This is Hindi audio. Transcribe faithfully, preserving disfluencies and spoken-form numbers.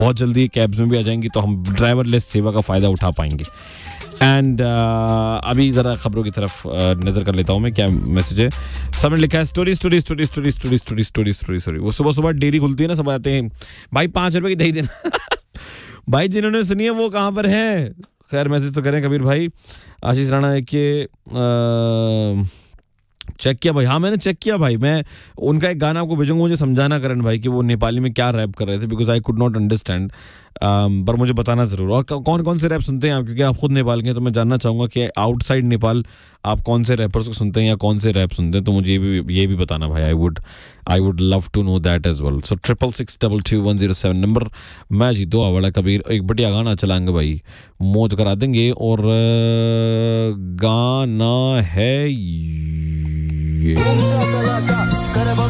बहुत जल्दी कैब्स में भी आ जाएंगी, तो हम ड्राइवरलेस सेवा का फ़ायदा उठा पाएंगे। एंड uh, अभी ज़रा खबरों की तरफ uh, नज़र कर लेता हूँ मैं, क्या मैसेज है। सबने लिखा है story story story story story story story story story वो सुबह सुबह डेयरी खुलती है ना, सब आते हैं भाई पाँच रुपए की दही देना। भाई जिन्होंने सुनी है वो कहाँ पर है? खैर मैसेज तो करें कबीर भाई। आशीष राणा है कि चेक किया भाई, हाँ मैंने चेक किया भाई। मैं उनका एक गाना आपको भेजूंगा, मुझे समझाना करण भाई कि वो नेपाली में क्या रैप कर रहे थे, because I could not understand. पर मुझे बताना ज़रूर। और कौन कौन से रैप सुनते हैं आप, क्योंकि आप खुद नेपाल के हैं, तो मैं जानना चाहूँगा कि आउटसाइड नेपाल आप कौन से रैपर्स को सुनते हैं या कौन से रैप सुनते हैं, तो मुझे ये भी ये भी बताना भाई। I would I would love to know that as well. So triple six double two one zero seven number. मैं जी दो वाला कबीर एक बढ़िया गाना चलाएंगे भाई, मौज करा देंगे। और गाना है ये